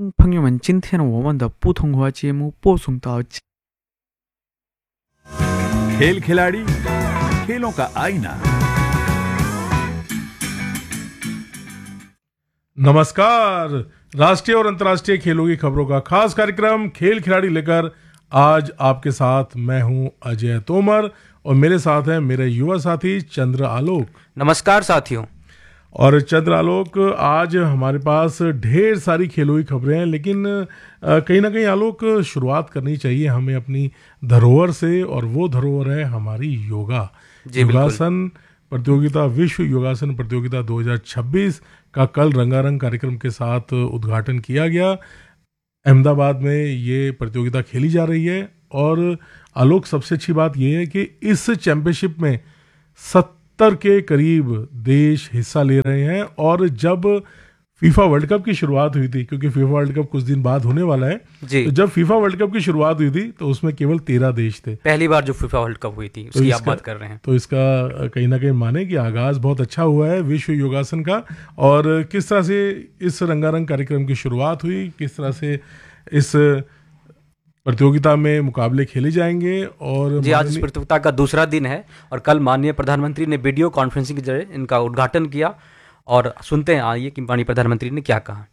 朋友们，今天我们的普通话节目播送到 खेल खिलाड़ी खेलों का आईना। नमस्कार। राष्ट्रीय और अंतर्राष्ट्रीय खेलों की खबरों का खास कार्यक्रम खेल खिलाड़ी लेकर आज आपके साथ मैं हूं अजय तोमर और मेरे साथ हैं मेरे युवा साथी चंद्र आलोक। नमस्कार साथियों। और चंद्र आलोक, आज हमारे पास ढेर सारी खेलों की खबरें हैं, लेकिन कहीं ना कहीं आलोक शुरुआत करनी चाहिए हमें अपनी धरोहर से, और वो धरोहर है हमारी योगा। योगासन प्रतियोगिता, विश्व योगासन प्रतियोगिता 2026 का कल रंगारंग कार्यक्रम के साथ उद्घाटन किया गया। अहमदाबाद में ये प्रतियोगिता खेली जा रही है और आलोक, सबसे अच्छी बात यह है कि इस चैंपियनशिप में 70 के करीब देश हिस्सा ले रहे हैं। और जब फीफा वर्ल्ड कप की शुरुआत हुई थी, क्योंकि फीफा वर्ल्ड कप कुछ दिन बाद होने वाला है, तो जब फीफा वर्ल्ड कप की शुरुआत हुई थी तो उसमें केवल 13 देश थे। पहली बार जो फीफा वर्ल्ड कप हुई थी उसकी आप बात कर रहे हैं। तो इसका कहीं ना कहीं माने कि आगाज बहुत अच्छा हुआ है विश्व योगासन का। और किस तरह से इस रंगारंग कार्यक्रम की शुरुआत हुई, किस तरह से इस प्रतियोगिता में मुकाबले खेले जाएंगे। और जी, आज इस प्रतियोगिता का दूसरा दिन है और कल माननीय प्रधानमंत्री ने वीडियो कॉन्फ्रेंसिंग के जरिए इनका उद्घाटन किया और सुनते हैं आइए कि माननीय प्रधानमंत्री ने क्या कहा।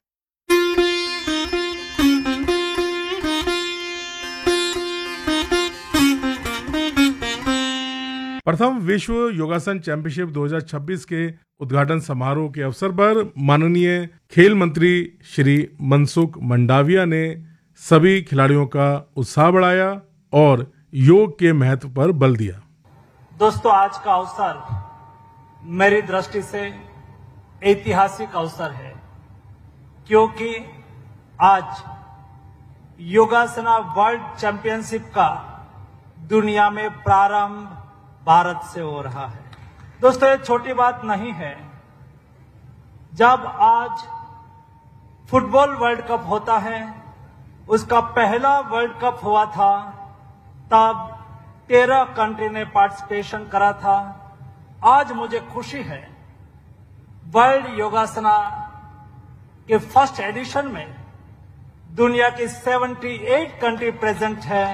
प्रथम विश्व योगासन चैंपियनशिप 2026 के उद्घाटन समारोह के अवसर पर माननीय खेल मंत्री श्री मनसुख मंडाविया ने सभी खिलाड़ियों का उत्साह बढ़ाया और योग के महत्व पर बल दिया। दोस्तों, आज का अवसर मेरी दृष्टि से ऐतिहासिक अवसर है, क्योंकि आज योगासना वर्ल्ड चैंपियनशिप का दुनिया में प्रारंभ भारत से हो रहा है। दोस्तों, ये छोटी बात नहीं है। जब आज फुटबॉल वर्ल्ड कप होता है, उसका पहला वर्ल्ड कप हुआ था, तब 13 कंट्री ने पार्टिसिपेशन करा था। आज मुझे खुशी है वर्ल्ड योगासना के फर्स्ट एडिशन में दुनिया की 78 कंट्री प्रेजेंट है।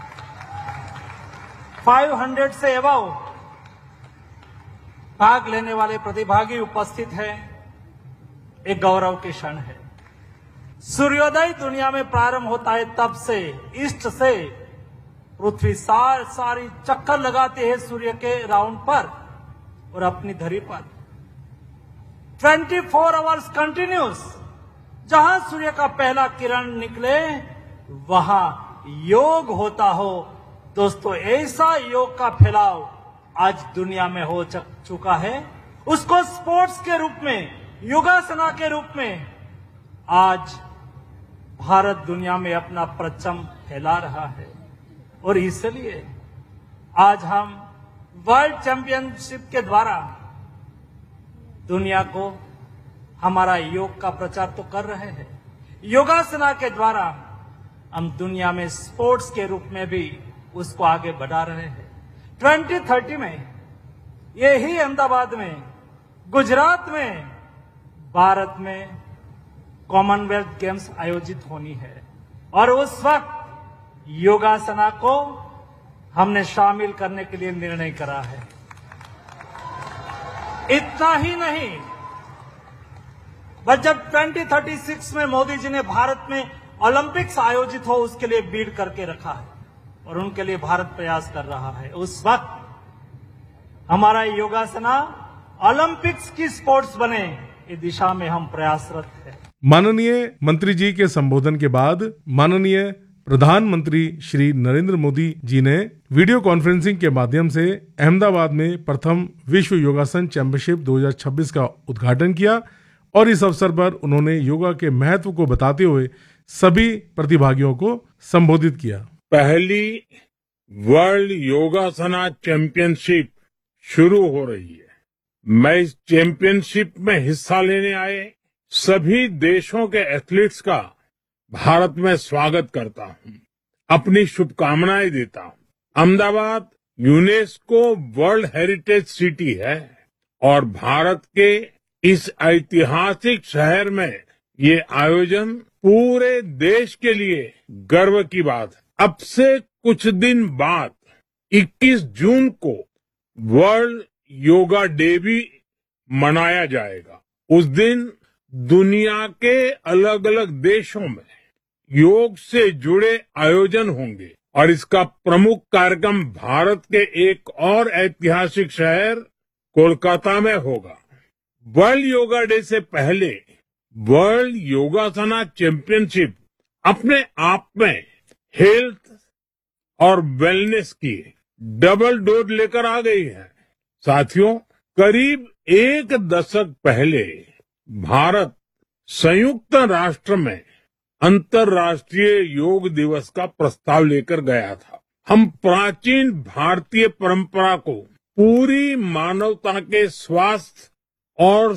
500 से अबव भाग लेने वाले प्रतिभागी उपस्थित हैं। एक गौरव की क्षण है। सूर्योदय दुनिया में प्रारंभ होता है तब से, ईस्ट से पृथ्वी सारी चक्कर लगाती है सूर्य के राउंड पर और अपनी धरी पर 24 आवर्स कंटिन्यूस। जहां सूर्य का पहला किरण निकले वहां योग होता हो। दोस्तों, ऐसा योग का फैलाव आज दुनिया में हो चुका है। उसको स्पोर्ट्स के रूप में, योगासना के रूप में आज भारत दुनिया में अपना परचम फैला रहा है। और इसलिए आज हम वर्ल्ड चैंपियनशिप के द्वारा दुनिया को हमारा योग का प्रचार तो कर रहे हैं। योगासना के द्वारा हम दुनिया में स्पोर्ट्स के रूप में भी उसको आगे बढ़ा रहे हैं। 2030 में यही अहमदाबाद में, गुजरात में, भारत में कॉमनवेल्थ गेम्स आयोजित होनी है और उस वक्त योगासना को हमने शामिल करने के लिए निर्णय करा है। इतना ही नहीं, बस जब 2036 में मोदी जी ने भारत में ओलंपिक्स आयोजित हो उसके लिए बीड करके रखा है और उनके लिए भारत प्रयास कर रहा है, उस वक्त हमारा योगासना ओलंपिक्स की स्पोर्ट्स बने, इस दिशा में हम प्रयासरत हैं। माननीय मंत्री जी के संबोधन के बाद माननीय प्रधानमंत्री श्री नरेंद्र मोदी जी ने वीडियो कॉन्फ्रेंसिंग के माध्यम से अहमदाबाद में प्रथम विश्व योगासन चैंपियनशिप 2026 का उद्घाटन किया और इस अवसर पर उन्होंने योगा के महत्व को बताते हुए सभी प्रतिभागियों को संबोधित किया। पहली वर्ल्ड योगासना चैंपियनशिप शुरू हो रही है। मैं इस चैंपियनशिप में हिस्सा लेने आए सभी देशों के एथलीट्स का भारत में स्वागत करता हूं, अपनी शुभकामनाएं देता हूं। Ahmedabad UNESCO world heritage city है और भारत के इस ऐतिहासिक शहर में ये आयोजन पूरे देश के लिए गर्व की बात है। अब से कुछ दिन बाद 21 जून को वर्ल्ड योगा डे भी मनाया जाएगा। उस दिन दुनिया के अलग अलग देशों में योग से जुड़े आयोजन होंगे और इसका प्रमुख कार्यक्रम भारत के एक और ऐतिहासिक शहर कोलकाता में होगा। वर्ल्ड योगा डे से पहले वर्ल्ड योगासना चैंपियनशिप अपने आप में हेल्थ और वेलनेस की डबल डोज लेकर आ गई है। साथियों, करीब एक दशक पहले भारत संयुक्त राष्ट्र में अंतर्राष्ट्रीय योग दिवस का प्रस्ताव लेकर गया था। हम प्राचीन भारतीय परंपरा को पूरी मानवता के स्वास्थ्य और